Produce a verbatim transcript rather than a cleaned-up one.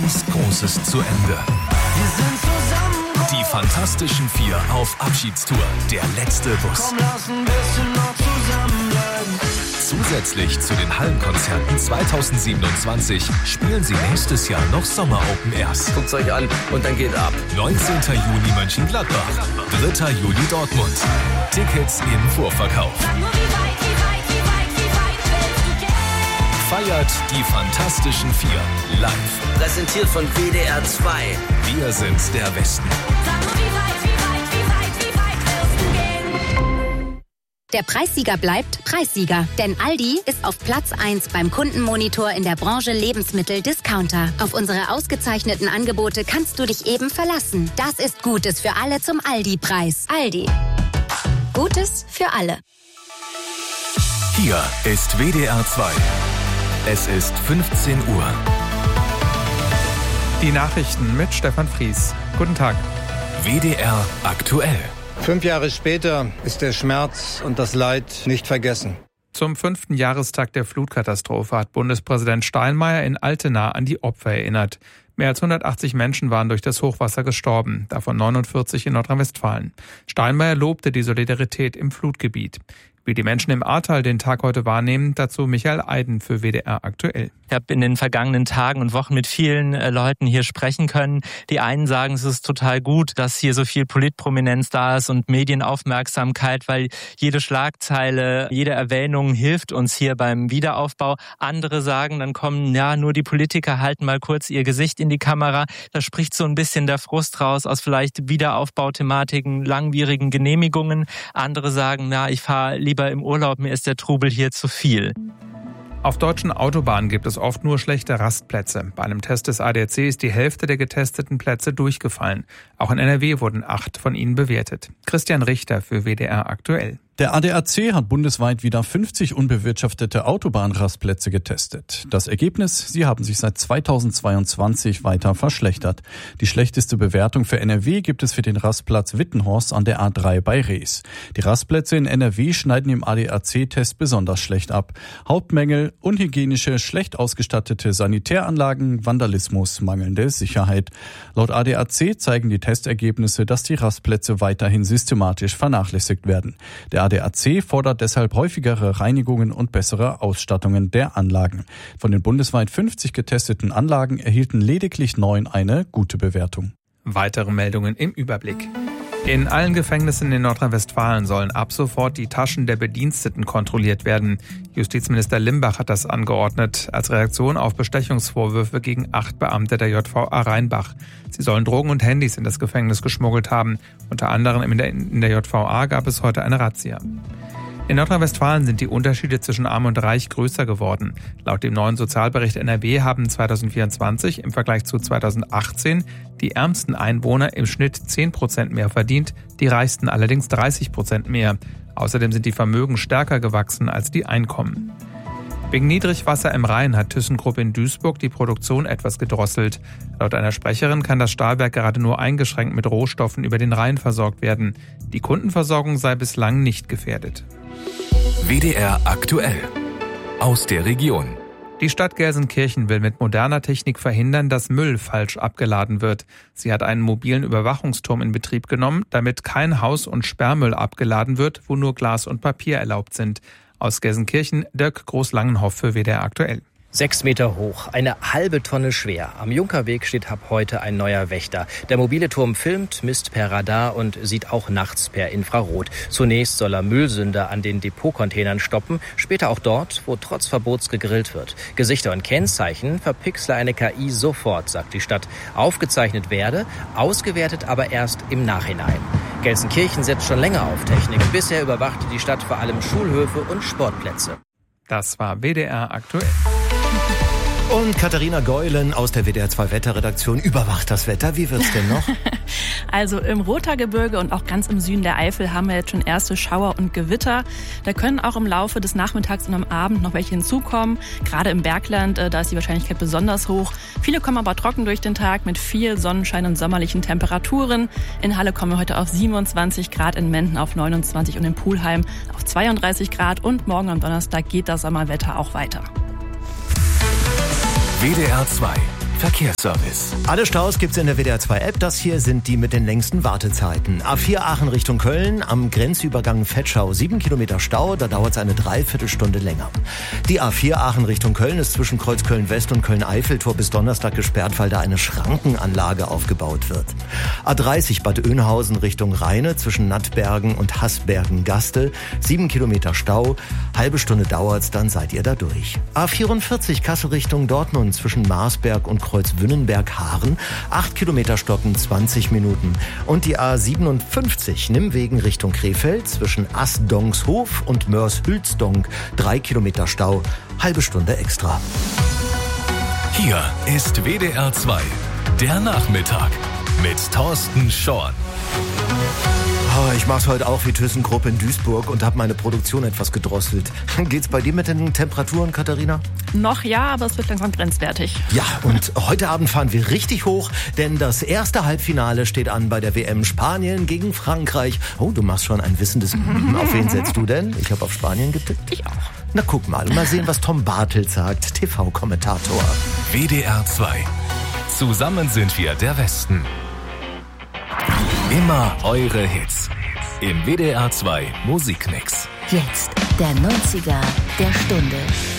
ganz Großes zu Ende. Wir sind zusammen. Die Fantastischen Vier auf Abschiedstour. Der letzte Bus. Komm, lass ein bisschen noch zusammenbleiben. Zusätzlich zu den Hallenkonzerten zweitausendsiebenundzwanzig spielen sie nächstes Jahr noch Sommer-Open Airs. Guckt's euch an und dann geht ab. neunzehnten Juni Mönchengladbach, dritten Juli Dortmund. Tickets im Vorverkauf. Feiert die Fantastischen Vier live. Präsentiert von W D R zwei. Wir sind der Westen. Der Preissieger bleibt Preissieger, denn Aldi ist auf Platz eins beim Kundenmonitor in der Branche Lebensmittel-Discounter. Auf unsere ausgezeichneten Angebote kannst du dich eben verlassen. Das ist Gutes für alle zum Aldi-Preis. Aldi. Gutes für alle. Hier ist W D R zwei. Es ist fünfzehn Uhr. Die Nachrichten mit Stefan Fries. Guten Tag. W D R aktuell. Fünf Jahre später ist der Schmerz und das Leid nicht vergessen. Zum fünften Jahrestag der Flutkatastrophe hat Bundespräsident Steinmeier in Altena an die Opfer erinnert. Mehr als hundertachtzig Menschen waren durch das Hochwasser gestorben, davon neunundvierzig in Nordrhein-Westfalen. Steinmeier lobte die Solidarität im Flutgebiet. Wie die Menschen im Ahrtal den Tag heute wahrnehmen, dazu Michael Eiden für W D R aktuell. Ich habe in den vergangenen Tagen und Wochen mit vielen äh, Leuten hier sprechen können. Die einen sagen, es ist total gut, dass hier so viel Politprominenz da ist und Medienaufmerksamkeit, weil jede Schlagzeile, jede Erwähnung hilft uns hier beim Wiederaufbau. Andere sagen, dann kommen, ja, nur die Politiker halten mal kurz ihr Gesicht in die Kamera. Da spricht so ein bisschen der Frust raus aus vielleicht Wiederaufbauthematiken, langwierigen Genehmigungen. Andere sagen, na, ich fahre lieber im Urlaub, mir ist der Trubel hier zu viel. Auf deutschen Autobahnen gibt es oft nur schlechte Rastplätze. Bei einem Test des A D A C ist die Hälfte der getesteten Plätze durchgefallen. Auch in N R W wurden acht von ihnen bewertet. Christian Richter für W D R aktuell. Der A D A C hat bundesweit wieder fünfzig unbewirtschaftete Autobahnrastplätze getestet. Das Ergebnis, sie haben sich seit zweitausendzweiundzwanzig weiter verschlechtert. Die schlechteste Bewertung für N R W gibt es für den Rastplatz Wittenhorst an der A drei bei Rees. Die Rastplätze in N R W schneiden im A D A C-Test besonders schlecht ab. Hauptmängel: unhygienische, schlecht ausgestattete Sanitäranlagen, Vandalismus, mangelnde Sicherheit. Laut A D A C zeigen die Testergebnisse, dass die Rastplätze weiterhin systematisch vernachlässigt werden. Der A D A C fordert deshalb häufigere Reinigungen und bessere Ausstattungen der Anlagen. Von den bundesweit fünfzig getesteten Anlagen erhielten lediglich neun eine gute Bewertung. Weitere Meldungen im Überblick. In allen Gefängnissen in Nordrhein-Westfalen sollen ab sofort die Taschen der Bediensteten kontrolliert werden. Justizminister Limbach hat das angeordnet als Reaktion auf Bestechungsvorwürfe gegen acht Beamte der J V A Rheinbach. Sie sollen Drogen und Handys in das Gefängnis geschmuggelt haben. Unter anderem in der, in der J V A gab es heute eine Razzia. In Nordrhein-Westfalen sind die Unterschiede zwischen Arm und Reich größer geworden. Laut dem neuen Sozialbericht N R W haben zweitausendvierundzwanzig im Vergleich zu zweitausendachtzehn die ärmsten Einwohner im Schnitt zehn Prozent mehr verdient, die reichsten allerdings dreißig Prozent mehr. Außerdem sind die Vermögen stärker gewachsen als die Einkommen. Wegen Niedrigwasser im Rhein hat ThyssenKrupp in Duisburg die Produktion etwas gedrosselt. Laut einer Sprecherin kann das Stahlwerk gerade nur eingeschränkt mit Rohstoffen über den Rhein versorgt werden. Die Kundenversorgung sei bislang nicht gefährdet. W D R aktuell. Aus der Region. Die Stadt Gelsenkirchen will mit moderner Technik verhindern, dass Müll falsch abgeladen wird. Sie hat einen mobilen Überwachungsturm in Betrieb genommen, damit kein Haus- und Sperrmüll abgeladen wird, wo nur Glas und Papier erlaubt sind. Aus Gelsenkirchen, Dirk Groß-Langenhoff für W D R aktuell. Sechs Meter hoch, eine halbe Tonne schwer. Am Junkerweg steht ab heute ein neuer Wächter. Der mobile Turm filmt, misst per Radar und sieht auch nachts per Infrarot. Zunächst soll er Müllsünder an den Depotcontainern stoppen, später auch dort, wo trotz Verbots gegrillt wird. Gesichter und Kennzeichen verpixle eine K I sofort, sagt die Stadt. Aufgezeichnet werde, ausgewertet aber erst im Nachhinein. Gelsenkirchen setzt schon länger auf Technik. Bisher überwachte die Stadt vor allem Schulhöfe und Sportplätze. Das war W D R aktuell. Und Katharina Geulen aus der W D R zwei Wetterredaktion überwacht das Wetter. Wie wird's denn noch? Also im Rothaargebirge und auch ganz im Süden der Eifel haben wir jetzt schon erste Schauer und Gewitter. Da können auch im Laufe des Nachmittags und am Abend noch welche hinzukommen. Gerade im Bergland, da ist die Wahrscheinlichkeit besonders hoch. Viele kommen aber trocken durch den Tag mit viel Sonnenschein und sommerlichen Temperaturen. In Halle kommen wir heute auf siebenundzwanzig Grad, in Menden auf neunundzwanzig und in Pulheim auf zweiunddreißig Grad. Und morgen am Donnerstag geht das Sommerwetter auch weiter. W D R zwei Verkehrsservice. Alle Staus gibt's in der W D R zwei App. Das hier sind die mit den längsten Wartezeiten. A vier Aachen Richtung Köln, am Grenzübergang Vetschau sieben Kilometer Stau, da dauert es eine Dreiviertelstunde länger. Die A vier Aachen Richtung Köln ist zwischen Kreuz Köln-West und Köln-Eiffeltor bis Donnerstag gesperrt, weil da eine Schrankenanlage aufgebaut wird. A dreißig Bad Oeynhausen Richtung Rheine, zwischen Nattbergen und Haßbergen-Gaste, sieben Kilometer Stau, halbe Stunde dauert's, dann seid ihr da durch. A vierundvierzig Kassel Richtung Dortmund, zwischen Marsberg und Kreuz-Wünnenberg-Haaren, acht Kilometer stocken, zwanzig Minuten. Und die A siebenundfünfzig Nimmwegen Richtung Krefeld, zwischen Asdongshof und Mörs-Hülsdonk, drei Kilometer Stau, halbe Stunde extra. Hier ist W D R zwei, der Nachmittag mit Thorsten Schorn. Oh, ich mach's heute auch wie ThyssenKrupp in Duisburg und habe meine Produktion etwas gedrosselt. Geht's bei dir mit den Temperaturen, Katharina? Noch ja, aber es wird langsam grenzwertig. Ja, und heute Abend fahren wir richtig hoch, denn das erste Halbfinale steht an bei der W M Spanien gegen Frankreich. Oh, du machst schon ein wissendes M. Auf wen setzt du denn? Ich habe auf Spanien getippt. Ich auch. Na guck mal, mal sehen, was Tom Bartels sagt, T V-Kommentator. W D R zwei. Zusammen sind wir der Westen. Immer eure Hits. Im W D R zwei Musikmix. Jetzt der neunziger der Stunde.